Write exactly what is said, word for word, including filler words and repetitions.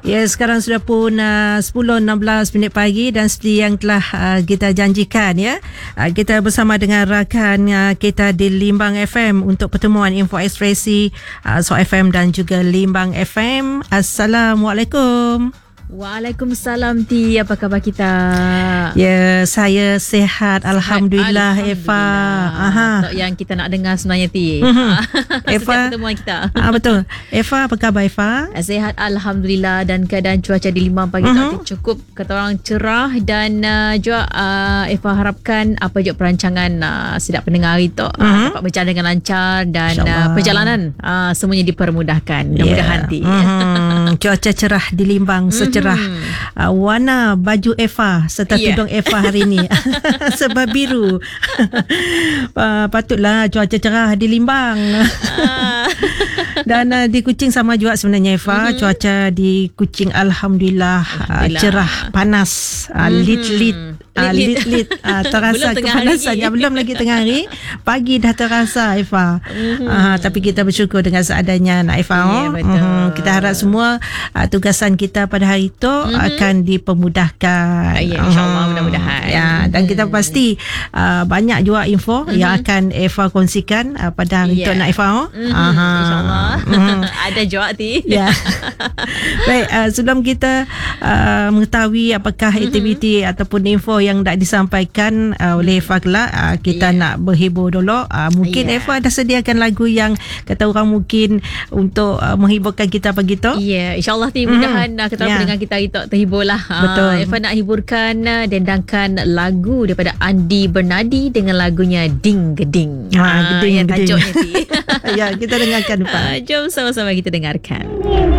Ya, sekarang sudah pun uh, sepuluh enam belas minit pagi dan seperti yang telah uh, kita janjikan ya. Uh, kita bersama dengan rakan uh, kita di Limbang F M untuk pertemuan Info Ekspresi uh, So F M dan juga Limbang F M. Assalamualaikum. Waalaikumsalam Ti, apa khabar kita? Ya, saya sihat Alhamdulillah, Alhamdulillah. Eva. Aha. Yang kita nak dengar sebenarnya Ti. Mm-hmm. Eva. Setiap pertemuan kita. Ah, betul. Eva, apa khabar Eva? Sehat Alhamdulillah, dan keadaan cuaca di Limbang pagi mm-hmm. tadi cukup kata orang cerah, dan uh, juga uh, Eva harapkan apa juga perancangan uh, sedap pendengar itu uh, mm-hmm. dapat berjalan dengan lancar dan uh, perjalanan uh, semuanya dipermudahkan. Mudah-mudahan yeah. Ti. Mm-hmm. Cuaca cerah di Limbang, secerah mm-hmm. uh, warna baju Eva serta yeah. tudung Eva hari ini sebab biru. uh, patutlah cuaca cerah di Limbang. Dan uh, di Kuching sama juga sebenarnya Eva. Mm-hmm. Cuaca di Kuching Alhamdulillah, Alhamdulillah. Uh, cerah, panas, uh, mm-hmm. lit-lit. Uh, lit-lit uh, terasa kepanasan yang belum lagi tengah hari, pagi dah terasa Eva. Mm-hmm. Uh, tapi kita bersyukur dengan seadanya nak Eva. Yeah, oh. uh, kita harap semua uh, tugasan kita pada hari itu mm-hmm. akan dipermudahkan. uh, yeah, InsyaAllah uh, mudah-mudahan ya, dan kita pasti uh, banyak juga info mm-hmm. yang akan Eva kongsikan uh, pada hari yeah. itu nak Eva. Oh. Mm-hmm. uh, InsyaAllah mm-hmm. ada juga Ti. Ya. Baik, uh, sebelum kita uh, mengetahui apakah mm-hmm. aktiviti ataupun info yang dah disampaikan uh, oleh Eva kelak, uh, kita yeah. nak berhibur dulu. Uh, mungkin yeah. Eva dah sediakan lagu yang kata orang mungkin untuk uh, menghiburkan kita pagi tu. Ya, yeah, insyaAllah Ti, mudahan mm. kata yeah. pendengar kita itu terhiburlah. Betul. Uh, Eva nak hiburkan uh, dendangkan lagu daripada Andi Bernadi dengan lagunya Ding Geding. Ha, geding, uh, yang tajuknya Ti. Ya, kita dengarkan Eva. Uh, jom sama-sama kita dengarkan.